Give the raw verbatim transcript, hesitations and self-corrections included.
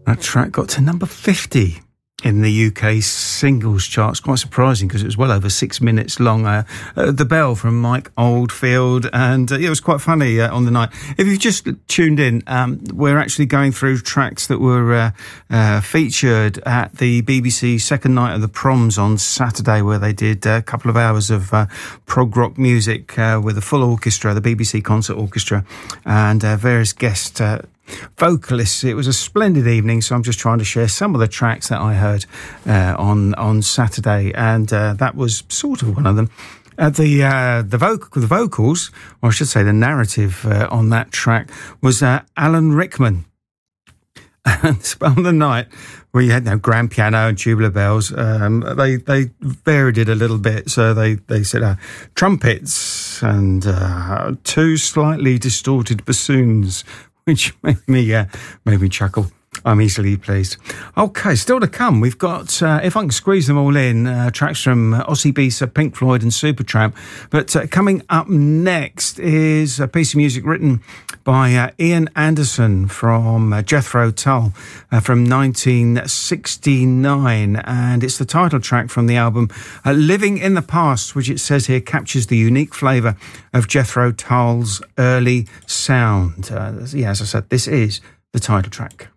That track got to number fifty in the U K singles charts. Quite surprising because it was well over six minutes long. Uh, uh, the Bell from Mike Oldfield, and uh, yeah, it was quite funny uh, on the night. If you've just tuned in, um, we're actually going through tracks that were uh, uh, featured at the B B C second night of the Proms on Saturday, where they did a couple of hours of uh, prog rock music uh, with a full orchestra, the B B C Concert Orchestra, and uh, various guest uh, vocalists. It was a splendid evening, so I'm just trying to share some of the tracks that I heard uh, on on Saturday, and uh, that was sort of one of them. Uh, the uh, the vocal the vocals, or I should say, the narrative uh, on that track was uh, Alan Rickman. And on the night we had no grand piano and tubular bells, um, they they varied it a little bit. So they they said uh, trumpets and uh, two slightly distorted bassoons, which made me uh, made me chuckle. I'm easily pleased. Okay, still to come, we've got, uh, if I can squeeze them all in, uh, tracks from Ossie Beeser, Pink Floyd and Supertramp. But uh, coming up next is a piece of music written by uh, Ian Anderson from uh, Jethro Tull uh, from nineteen sixty-nine. And it's the title track from the album uh, Living in the Past, which it says here captures the unique flavour of Jethro Tull's early sound. Uh, yeah, as I said, this is the title track.